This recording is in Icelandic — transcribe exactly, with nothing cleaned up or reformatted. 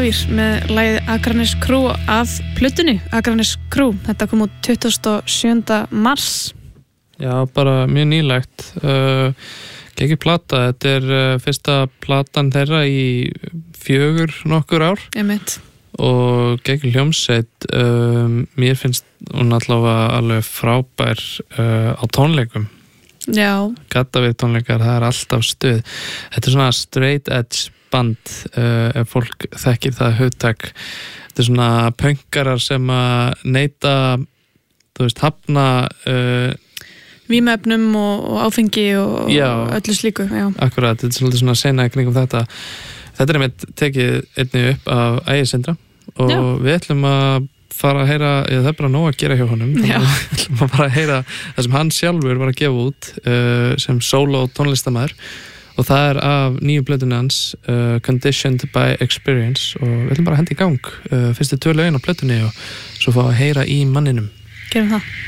Davír með lagið Akranes Crew af plötunni Akranes Crew. Þetta kom út tuttugasta og sjöunda mars. Já, bara mjög nýlegt. Uh, Gekki plata, þetta er uh, fyrsta platan þeirra í fjögur nokkur ár. Einmitt. Og gekki hljómsveit. Um, mér finnst hún allavega alveg frábær uh, á tónleikum. Já. Gaddavir tónleikar, það er alltaf stuð. Þetta er svona straight edge band, uh, ef fólk þekkir það hugtak. Þetta er svona pönkarar sem að neita, þú veist, hafna uh, vímefnum og, og áfengi og, já, og öllu slíku. Já, akkurat, þetta er svolítið svona sena í kringum þetta. Þetta er einmitt tekið einnig upp af Ægir Sindra og já, við ætlum að fara að heyra, eða það er bara nóg að gera hjá honum, þannig að við ætlum að fara að heyra það sem hann sjálfur var að gefa út uh, sem solo tónlistamæður. Og það er af nýju plötunni hans, uh, Conditioned by Experience, og við ætlum bara að henda í gang uh, fyrstu tvö lögin á plötunni og svo fá að heyra í manninum. Gerum það.